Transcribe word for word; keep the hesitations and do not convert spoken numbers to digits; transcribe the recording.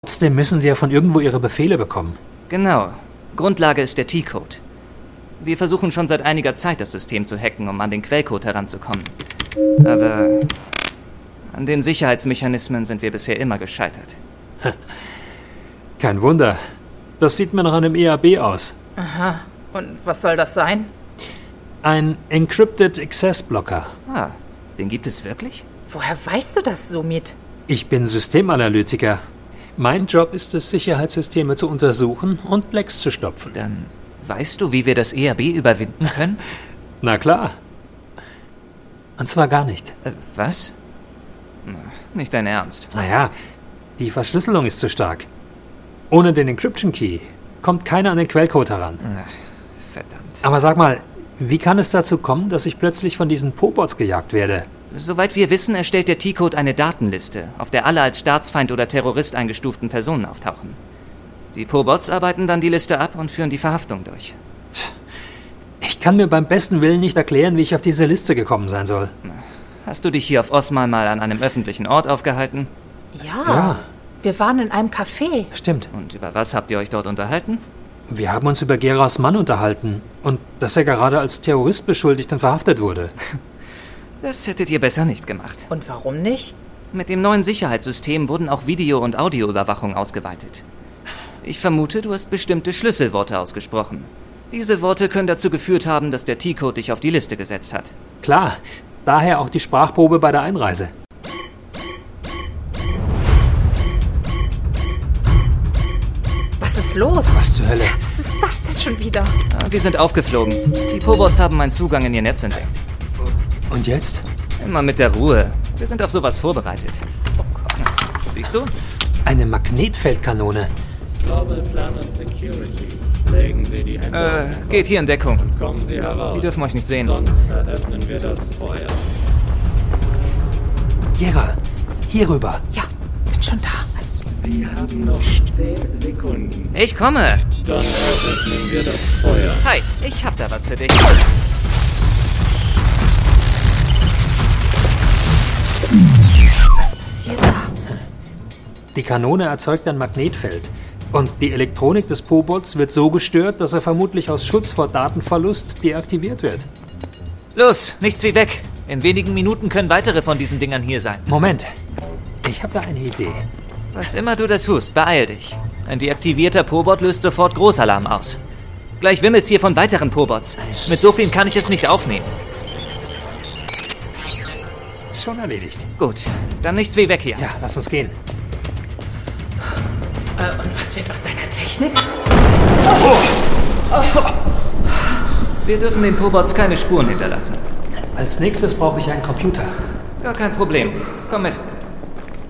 Trotzdem müssen sie ja von irgendwo ihre Befehle bekommen. Genau. Grundlage ist der T-Code. Wir versuchen schon seit einiger Zeit, das System zu hacken, um an den Quellcode heranzukommen. Aber an den Sicherheitsmechanismen sind wir bisher immer gescheitert. Kein Wunder. Das sieht mir nach einem E A B aus. Aha. Und was soll das sein? Ein Encrypted Access Blocker. Ah, den gibt es wirklich? Woher weißt du das, Sumit? Ich bin Systemanalytiker. Mein Job ist es, Sicherheitssysteme zu untersuchen und Lecks zu stopfen. Dann weißt du, wie wir das E A B überwinden können? Na klar. Und zwar gar nicht. Äh, was? Nicht dein Ernst. Naja, die Verschlüsselung ist zu stark. Ohne den Encryption Key kommt keiner an den Quellcode heran. Ach, verdammt. Aber sag mal, wie kann es dazu kommen, dass ich plötzlich von diesen Pobots gejagt werde? Soweit wir wissen, erstellt der T-Code eine Datenliste, auf der alle als Staatsfeind oder Terrorist eingestuften Personen auftauchen. Die Pobots arbeiten dann die Liste ab und führen die Verhaftung durch. Ich kann mir beim besten Willen nicht erklären, wie ich auf diese Liste gekommen sein soll. Hast du dich hier auf Osmal mal an einem öffentlichen Ort aufgehalten? Ja, Ja. Wir waren in einem Café. Stimmt. Und über was habt ihr euch dort unterhalten? Wir haben uns über Geras Mann unterhalten und dass er gerade als Terrorist beschuldigt und verhaftet wurde. Das hättet ihr besser nicht gemacht. Und warum nicht? Mit dem neuen Sicherheitssystem wurden auch Video- und Audioüberwachung ausgeweitet. Ich vermute, du hast bestimmte Schlüsselworte ausgesprochen. Diese Worte können dazu geführt haben, dass der T-Code dich auf die Liste gesetzt hat. Klar, daher auch die Sprachprobe bei der Einreise. Was ist los? Was zur Hölle? Was ist das denn schon wieder? Ah, Wir sind aufgeflogen. Die Pobots haben einen Zugang in ihr Netz entdeckt. Und jetzt? Immer mit der Ruhe. Wir sind auf sowas vorbereitet. Oh Gott. Siehst du? Eine Magnetfeldkanone. Global Planet Security. Legen Sie die Hände Äh, auf den geht hier in Deckung. Kopf. Kommen Sie heraus. Die dürfen euch nicht sehen. Sonst eröffnen wir das Feuer. Gera, hier rüber. Ja, bin schon da. Sie haben noch zehn Sekunden. Ich komme. Dann eröffnen wir das Feuer. Hi, ich hab da was für dich. Was passiert da? Die Kanone erzeugt ein Magnetfeld. Und die Elektronik des Pobots wird so gestört, dass er vermutlich aus Schutz vor Datenverlust deaktiviert wird. Los, nichts wie weg. In wenigen Minuten können weitere von diesen Dingern hier sein. Moment, ich habe da eine Idee. Was immer du da tust, beeil dich. Ein deaktivierter Pobot löst sofort Großalarm aus. Gleich wimmelt's hier von weiteren Pobots. Mit so vielen kann ich es nicht aufnehmen. Schon erledigt. Gut, dann nichts wie weg hier. Ja, lass uns gehen. Äh, und was wird aus deiner Technik? Wir dürfen den Pobots keine Spuren hinterlassen. Als nächstes brauche ich einen Computer. Gar kein Problem. Komm mit.